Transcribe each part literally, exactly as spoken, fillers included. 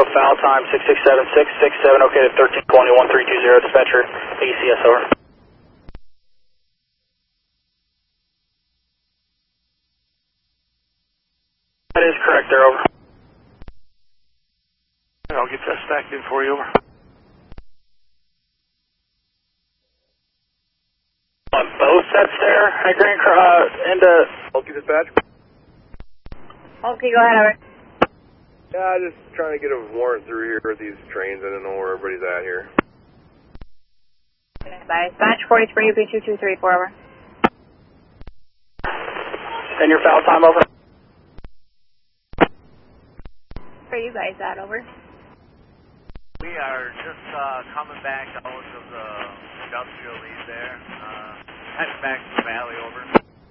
foul time six six seven six six seven, okay to thirteen twenty one three two zero, dispatcher A C S, over. That is correct there, over. I'll get that stacked in for you, over. On both sets there, at Grand Cross, and uh... Okay, dispatch. Okay, go ahead, over. Yeah, just trying to get a warrant through here for these trains. I don't know where everybody's at here. Bye. Dispatch forty-three, U P two two three four, over. And your foul time, over. Where are you guys at, over? We are just uh, coming back out of the industrial lead there, uh, heading back to the valley, over.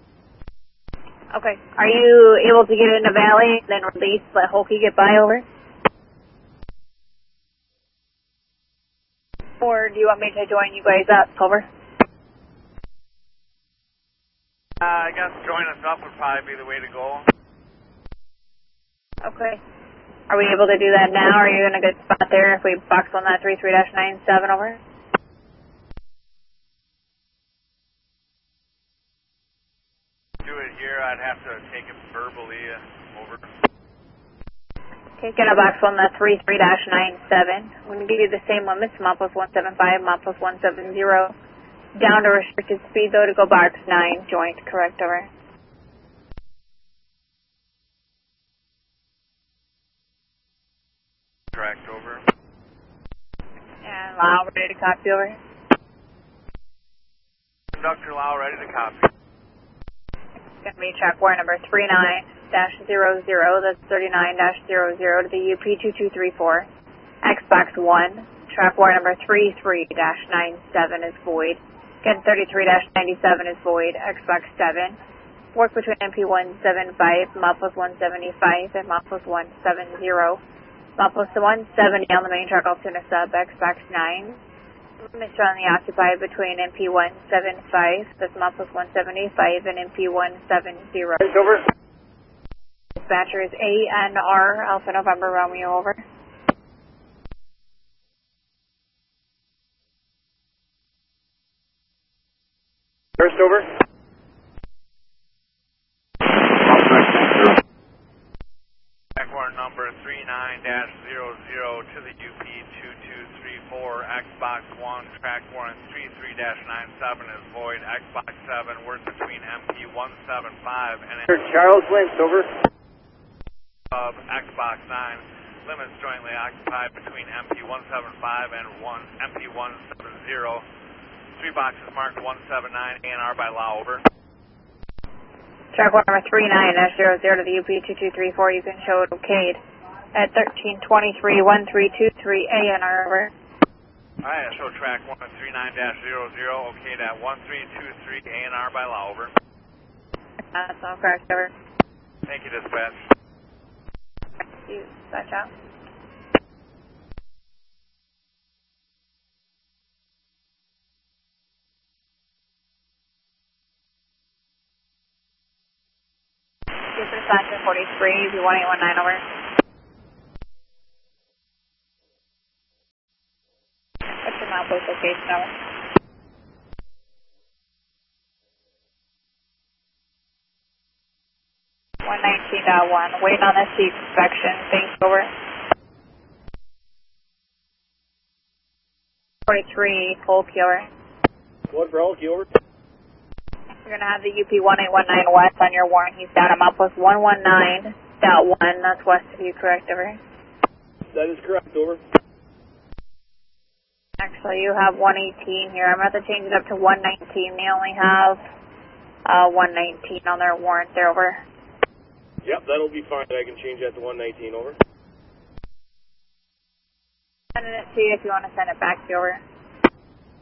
Okay. Are you able to get in the valley and then release, let Holkey get by, over? Or do you want me to join you guys up, over? Uh, I guess join us up would probably be the way to go. Okay. Are we able to do that now? Are you in a good spot there if we box on that three three dash nine seven, over? Do it here, I'd have to take it verbally, uh, over. Okay, get a box on that three three dash nine seven. I'm going to give you the same limits, mile plus one seven five, mile plus one seven zero. Down to restricted speed though to go box nine, joint, correct, over. Correct, over. And Lyle, ready to copy, over. Conductor Lau, ready to copy. It's going to be track wire number three nine dash zero zero, that's thirty-nine dash zero zero to the U P two two three four. X box one, track wire number three three dash nine seven is void. Again, thirty-three dash ninety-seven is void. X box seven. Work between M P one seven five, mile plus one seventy-five, and mile plus one seventy. Mile plus one seventy on the main track, Altoona sub, X box nine. Limits are on the occupied between M P one seven five, that's mile plus one seventy-five, and M P one seventy. Over. Dispatcher is A N R, Alpha November Romeo, over. First, over. Track warrant number three nine dash zero zero to the U P two two three four, X box one, track warrant three three dash nine seven is void. X box seven, work between M P one seven five and Charles Lynch, over. Of X box nine, limits jointly occupied between M P one seven five and one M P one seven zero. Three boxes marked one seven nine, A N R by Lau, over. Track wire number three nine dash zero zero to the U P two two three four, you can show it okayed at thirteen twenty-three one three two three, A N R, over. Alright, show track one three nine dash zero zero, okayed at one three two three, A N R by Lau, over. That's all correct, over. Thank you, dispatch. Thank you, dispatch out. Dispatcher forty-three, V one eight one nine, over. What's your mile post location, over? one nineteen point one, waiting on the seat inspection, thanks, over. forty-three, Holkey, over. One for Holkey, over. You're going to have the U P one eight one nine west on your warrant. He's down at mile plus one one nine point one. That's west of you, correct, over? That is correct, over. Actually, you have one eighteen here. I'm going to have to change it up to one nineteen. They only have uh, one nineteen on their warrant there, over. Yep, that'll be fine. I can change that to one nineteen, over. Send it to you if you want to send it back to you, over.